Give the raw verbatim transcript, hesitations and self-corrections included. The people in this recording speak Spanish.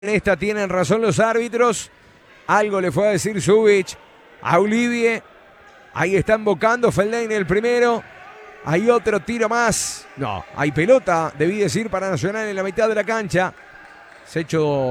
En esta tienen razón los árbitros. Algo le fue a decir Zubich a Olivier. Ahí está invocando Fellaini el primero. Hay otro tiro más. No, hay pelota, debí decir, para Nacional en la mitad de la cancha. Se ha hecho